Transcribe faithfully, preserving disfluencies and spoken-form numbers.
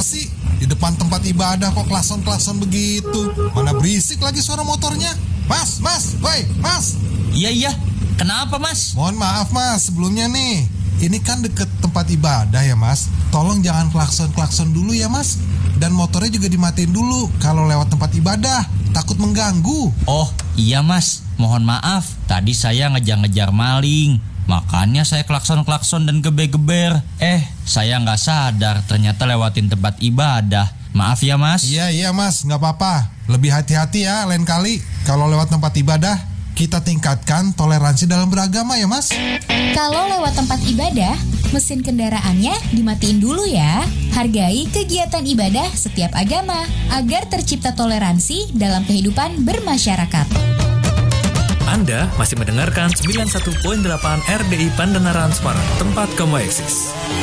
sih? Di depan tempat ibadah kok klakson-klakson begitu? Mana berisik lagi suara motornya? Mas, mas, woi, mas. Iya, iya. Kenapa, Mas? Mohon maaf, mas, sebelumnya nih. Ini kan deket tempat ibadah ya, mas. Tolong jangan klakson-klakson dulu ya, mas. Dan motornya juga dimatiin dulu kalau lewat tempat ibadah. Takut mengganggu. Oh, iya, Mas. Mohon maaf. Tadi saya ngejar-ngejar maling. Makanya saya klakson-klakson dan geber-geber. Eh, saya nggak sadar ternyata lewatin tempat ibadah. Maaf ya, Mas. Iya, iya, mas. Nggak apa-apa. Lebih hati-hati ya lain kali. Kalau lewat tempat ibadah, kita tingkatkan toleransi dalam beragama ya, mas. Kalau lewat tempat ibadah, mesin kendaraannya dimatiin dulu ya. Hargai kegiatan ibadah setiap agama agar tercipta toleransi dalam kehidupan bermasyarakat. Anda masih mendengarkan sembilan puluh satu koma delapan R D I Pandanaran Semarang, tempat kamu eksis.